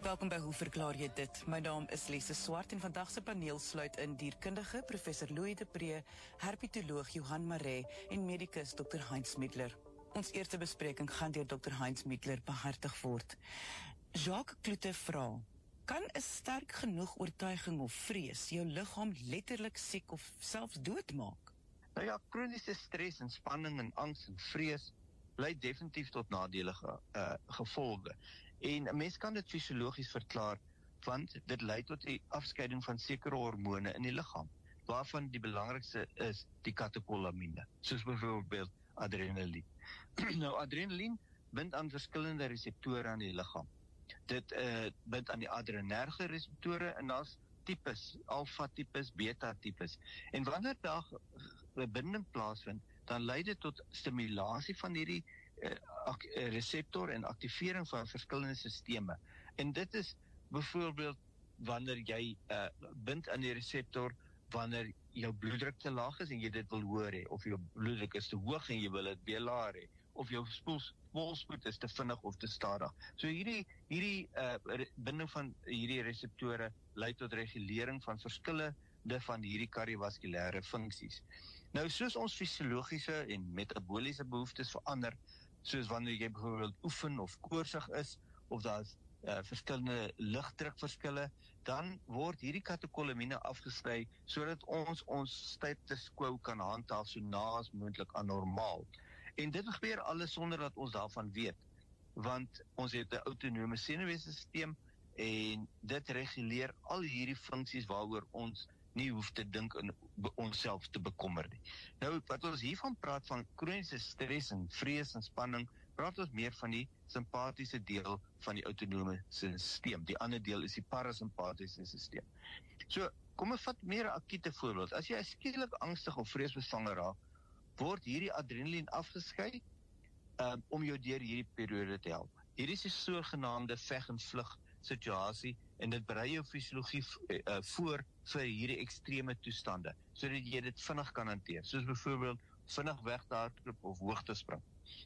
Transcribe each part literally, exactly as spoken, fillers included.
Welkom by Hoe verklaar jy dit? My naam is Lise Swart en vandag se paneel sluit in dierkundige professor Louis de Pre, herpetoloog Johan Maree en medikus dokter Heinz Middler. Ons eerste bespreking gaan deur dokter Heinz Middler behartig word. Jacques Kloete vra: kan 'n sterk genoeg oortuiging of vrees jou liggaam letterlik siek of selfs doodmaak? Nou ja, kroniese stres en spanning en angs en vrees lei definitief tot nadelige uh, gevolge. En 'n mens kan dit fisiologies verklaar, want dit lei tot die afskeiding van sekere hormone in die liggaam, waarvan die belangrikste is die katekolamine, soos byvoorbeeld adrenaline. Nou, adrenaline bind aan verskillende reseptore aan die liggaam. Dit uh, bind aan die adrenerge reseptore en daar's tipes, alfa-tipes, beta-tipes. En wanneer daar 'n binding plaasvind, dan lei dit tot stimulasie van hierdie uh, reseptor en aktivering van verskillende sisteme. En dit is byvoorbeeld wanneer jy uh, bind aan die reseptor wanneer jou bloeddruk te laag is en jy dit wil hoor hê, of jou bloeddruk is te hoog en jy wil dit weer laer hê, of jou polspoed is te vinnig of te stadig. So hierdie hierdie uh, binding van hierdie reseptore lei tot regulering van verskillende van hierdie kardiovaskulêre funksies. Nou, soos ons fisiologiese en metaboliese behoeftes verander, soos wanneer jy byvoorbeeld oefen of koorsig is, of daar is uh, verskillende ligdrukverskille, dan word hierdie katekolamine afgeskei sodat ons ons status quo kan handhaaf so na as moontlik aan normaal. En dit gebeur alles sonder dat ons daarvan weet, want ons het 'n autonome senuweestelsel en dit reguleer al hierdie funksies waaroor ons nie hoef te dink en onsself te bekommer nie. Nou, wat ons hiervan praat van kroniese stres en vrees en spanning, praat ons meer van die simpatiese deel van die autonome stelsel. Die ander deel is die parasimpatiese stelsel. So, kom ons vat meer 'n akute voorbeeld. As jy skielik angstig of vreesbevange raak, word hierdie adrenaline afgeskei um, om jou deur hierdie periode te help. Hierdie is die sogenaamde veg en vlug situasie en dit berei jou fisiologie uh, voor vir hierdie ekstreme toestande, sodat jy dit vinnig kan hanteer, soos byvoorbeeld vinnig wegdagloop of hoogtespring.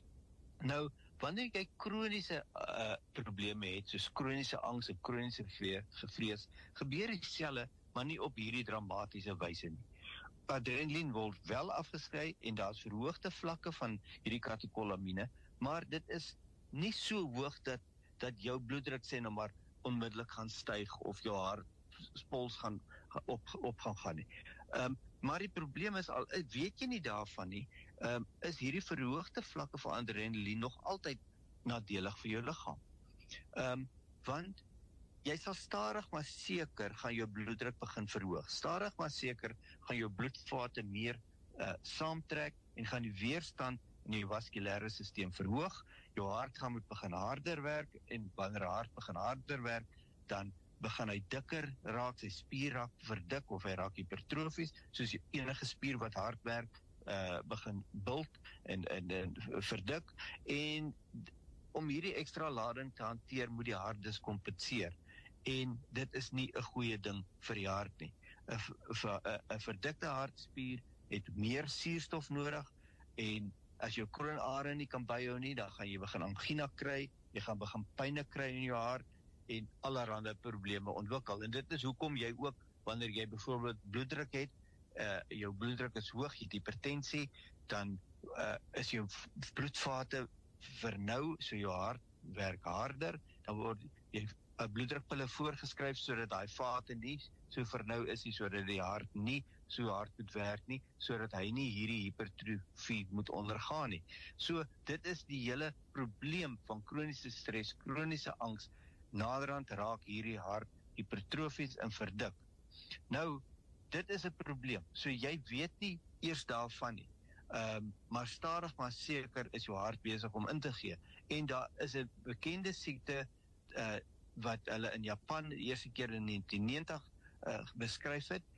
Nou, wanneer jy kroniese uh, probleme het, soos kroniese angs en kroniese vrees, gebeur dieselfde, maar nie op hierdie dramatiese wyse nie. Adrenaline word wel afgeskei en daar's verhoogde vlakke van hierdie katekolamine, maar dit is nie so hoog dat dat jou bloeddruk sê nou maar onmiddellik gaan styg of jou hartpuls gaan op op gaan gaan nie. Um, maar die probleem is al weet jy nie daarvan nie, um, is hierdie verhoogde vlakke van adrenaline nog altyd nadelig vir jou liggaam. Um, want jy sal stadig maar seker gaan jou bloeddruk begin verhoog. Stadig maar seker gaan jou bloedvate meer uh, saamtrek en gaan die weerstand in die vaskulêre stelsel verhoog. Jou hart gaan moet begin harder werk en wanneer 'n hart begin harder werk, dan begin hy dikker raak, sy spier raak verdik of hy raak hipertrofies, soos enige spier wat hard werk, uh, begin bult en, en, en verdik. En om hierdie ekstra lading te hanteer, moet die hart dus kompenseer. En dit is nie 'n goeie ding vir die hart nie. 'n verdikte hartspier het meer suurstof nodig en as jou kroonare nie kan byhou nie, dan gaan jy begin angina kry, jy gaan begin pyne kry in jou hart en allerlei probleme ontwikkel. En dit is hoekom jy ook, wanneer jy byvoorbeeld bloeddruk het, uh, jou bloeddruk is hoog, jy het hipertensie, dan uh, is jou bloedvate vernou, so jou hart werk harder, dan word jy uh, bloeddrukpille voorgeskryf sodat daai vate nie so vernou is nie, sodat die hart nie so hard moet werk nie, sodat hy nie hierdie hipertrofie moet ondergaan nie. So, dit is die hele probleem van kroniese stres, kroniese angs, naderhand raak hierdie hart hipertrofies en verdik. Nou, dit is 'n probleem, so jy weet nie eers daarvan nie, um, maar stadig maar seker is jou hart besig om in te gee, en daar is 'n bekende siekte, uh, wat hulle in Japan die eerste keer in negentien negentig uh, beskryf het,